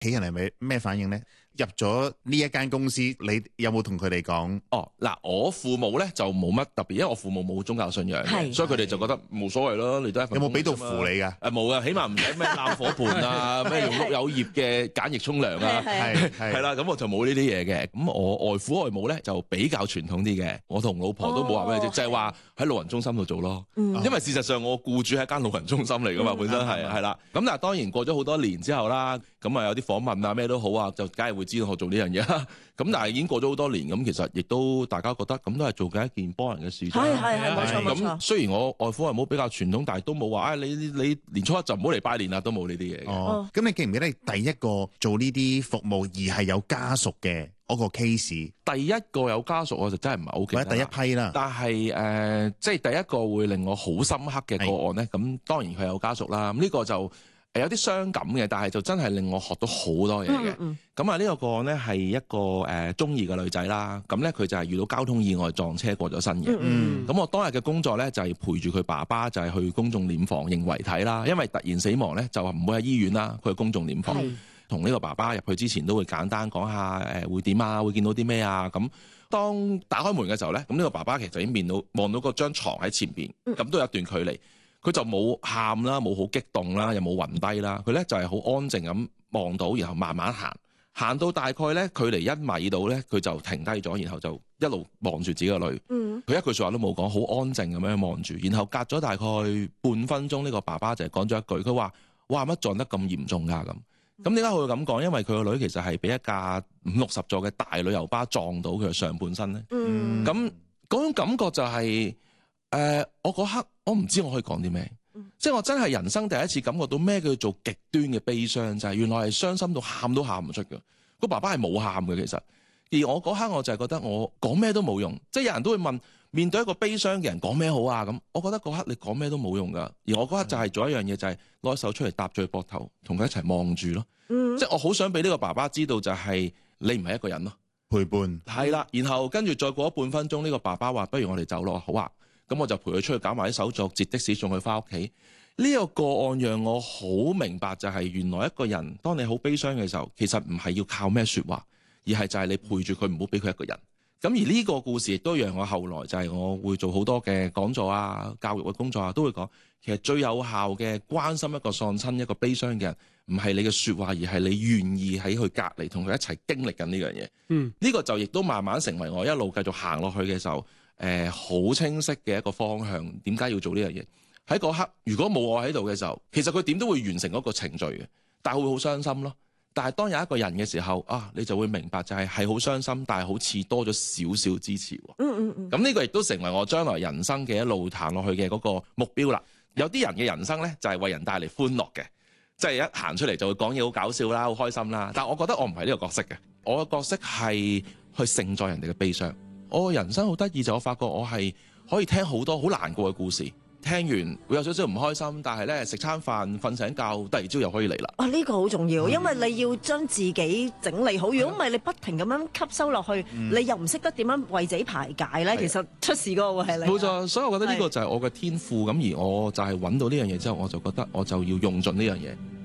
企人係咪咩反應咧？入咗呢一間公司，你有冇同佢哋講？ 嗱，我父母咧就冇乜特別，因為我父母冇宗教信仰嘅， 係所以佢哋就覺得冇所謂咯。你都係一份有冇俾到工啫嘛符你㗎？ 冇啊，起碼唔使咩攬火盆啊，咩用碌柚葉嘅梘液沖涼啊。係啦，咁我就冇呢啲嘢嘅。咁我外父外母咧就比較傳統啲嘅。我同老婆都冇話咩啫，就係話喺老人中心度做咯。因為事實上我僱主係間老人中心嚟噶嘛，本身係啦。咁但係當然過咗好多年之後啦，咁啊有啲訪問啊咩都好啊，就梗係會知道我做呢樣嘢啦。咁但係已經過咗好多年，咁其實亦都大家覺得咁都係做緊一件幫人嘅事啫。 係冇錯冇錯。 咁雖然我外父外母比較傳統，但係都冇話你年初一就唔好嚟拜年啦，都冇呢啲嘢嘅。 咁你記唔記得你第一個做呢啲服務而係有家屬嘅嗰個 case？ 第一個有家屬我就真係唔係好記得。 或者第一批啦。 但係即係第一個會令我好深刻嘅個案咧，咁當然佢有家屬啦。咁呢個就有啲傷感嘅，但係就真係令我學到好多嘢嘅。咁啊呢個個案咧係一個中二嘅女仔啦。咁咧佢就係遇到交通意外撞車過咗身嘅。咁我當日嘅工作咧就係陪住佢爸爸，就係去公眾殮房認遺體啦。因為突然死亡咧就唔會喺醫院啦，佢去公眾殮房。同呢個爸爸入去之前都會簡單講下會點啊，會見到啲咩啊。咁當打開門嘅時候咧，咁呢個爸爸其實已經望到嗰張牀喺前邊，咁都有一段距離。佢就冇喊啦，冇好激動啦，又冇暈低啦。佢咧就係好安靜咁望到，然後慢慢行到大概咧距離1米度咧，佢就停低咗，然後就一路望住自己個女。佢一句説話都冇講，好安靜咁樣望住。然後隔咗大概半分鐘，呢個爸爸就係講咗一句，佢話：哇，乜撞得咁嚴重㗎？咁點解佢會咁講？因為佢個女其實係俾一架50-60座嘅大旅遊巴撞到佢嘅上半身咧。咁嗰種感覺就係我嗰刻我唔知我可以講啲咩，即係我真係人生第一次感覺到咩叫做極端嘅悲傷，就係原來係傷心到喊都喊唔出嘅。個爸爸係冇喊嘅其實，而我嗰刻我就係覺得我講咩都冇用，即係有人都會問面對一個悲傷嘅人講咩好啊咁，我覺得嗰刻你講咩都冇用噶，而我嗰刻就係做一樣嘢，就係攞手出嚟搭住佢膊頭，同佢一齊望住咯。即係我好想俾呢個爸爸知道就係你唔係一個人咯， 陪伴係啦。然後跟住再過咗半分鐘，呢個爸爸話：不如我哋走咯，好啊。咁我就陪佢出去搞埋啲手續，截的士送佢翻屋企。呢個個案讓我好明白，就係原來一個人當你好悲傷嘅時候，其實唔係要靠咩説話，而係就係你陪住佢，唔好俾佢一個人。咁而呢個故事亦都讓我後來就係我會做好多嘅講座啊、教育嘅工作啊，都會講其實最有效嘅關心一個喪親、一個悲傷嘅人，唔係你嘅説話，而係你願意喺佢隔離同佢一齊經歷緊呢樣嘢。呢個就亦都慢慢成為我一路繼續行落去嘅時候。好清晰嘅一個方向，點解要做呢樣嘢？喺嗰刻，如果冇我喺度嘅時候，其實佢點都會完成嗰個程序嘅，但係會好傷心咯。但係當有一個人嘅時候，你就會明白就係好傷心，但係好似多咗少少支持喎。咁呢個亦都成為我將來人生嘅一路行落去嘅嗰個目標啦。有啲人嘅人生呢，就係為人帶嚟歡樂嘅，即係一行出嚟就會講嘢好搞笑啦，好開心啦。但係我覺得我唔係呢個角色嘅，我嘅角色係去承載人哋嘅悲傷。我人生好得意就我發覺我係可以聽好多好難過嘅故事，聽完會有少少唔開心，但係咧食餐飯瞓醒覺，第二朝又可以嚟啦。呢個好重要，因為你要將自己整理好，如果唔係你不停咁樣吸收落去，你又唔識得點樣為自己排解咧，其實出事嗰個會係你。 冇錯，所以我覺得呢個就係我嘅天賦，咁而我就係揾到呢樣嘢之後，我就覺得我就要用盡呢樣嘢。